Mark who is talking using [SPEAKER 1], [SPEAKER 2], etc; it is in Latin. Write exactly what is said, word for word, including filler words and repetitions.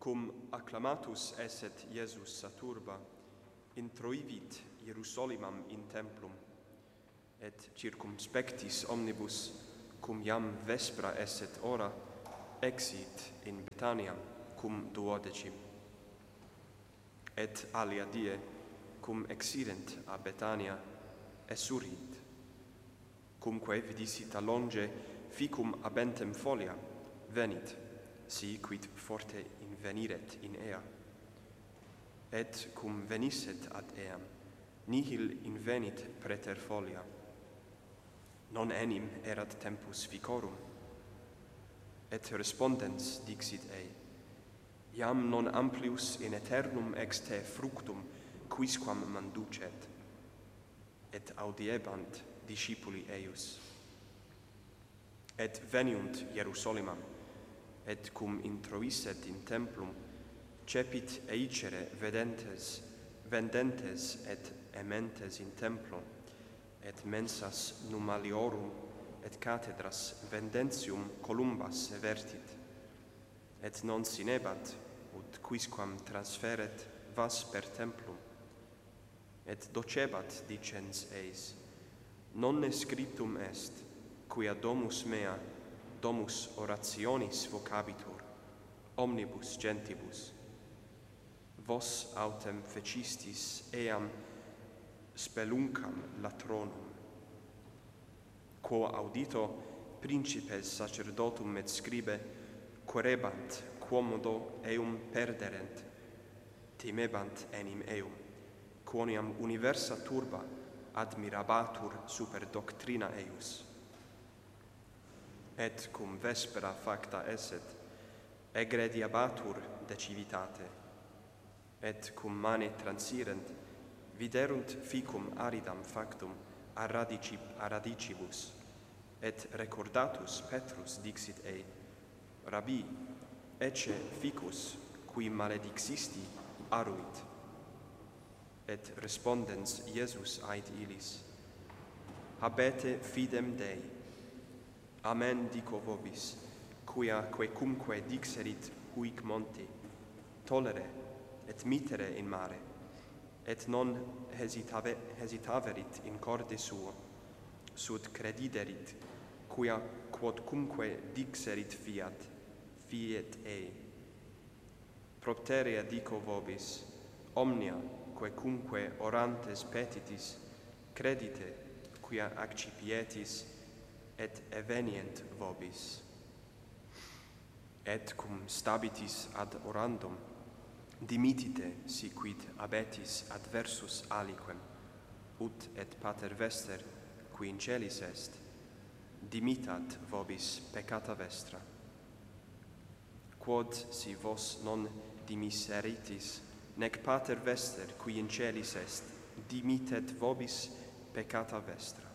[SPEAKER 1] cum acclamatus esset Iesus saturba, introivit Hierusolimam in templum, et circumspectis omnibus, cum iam vespra esset ora, exit in Betaniam cum duodecim. Et alia die, cum exirent a Betania, esurint. Cumque vidisit a longe ficum abentem folia, venit, si quid forte inveniret in ea. Et cum venisset ad eam, nihil invenit preter folia. Non enim erat tempus ficorum. Et respondens dixit ei, iam non amplius in aeternum ex te fructum quisquam manducet. Et audiebant discipuli eius. Et veniunt Hierusolimam, et cum introisset in templum, cepit eicere vedentes, vendentes et ementes in templum, et mensas numaliorum et cathedras vendentium columbas vertit, et non sinebat, ut quisquam transferet vas per templum, et docebat dicens eis, non scriptum est, quia domus mea, domus orationis vocabitur, omnibus gentibus. Vos autem fecistis eam speluncam latronum. Quo audito principes sacerdotum et scribe querebant quomodo eum perderent, timebant enim eum, quoniam universa turba admirabatur super doctrina eius. Et cum vespera facta esset, egrediabatur de civitate, et cum mane transirent, viderunt ficum aridam factum a, radici, a radicibus, et recordatus Petrus dixit ei, Rabbi, ecce ficus, qui maledixisti aruit. Et respondens Iesus ait illis, habete fidem Dei. Amen dico vobis, quia quecumque dixerit huic monti, tolere et mittere in mare, et non hesitave, hesitaverit in corde suo, sud crediderit, quia quodcumque dixerit fiat, fiet ei. Propterea dico vobis, omnia quecumque orantes petitis, credite, quia accipietis, et evenient vobis. Et cum stabitis ad orandum, dimitite si quid abetis adversus aliquem, ut et pater Vester, qui in celis est, dimitat vobis peccata vestra. Quod si vos non dimisseritis, nec pater Vester, qui in celis est, dimitet vobis peccata vestra.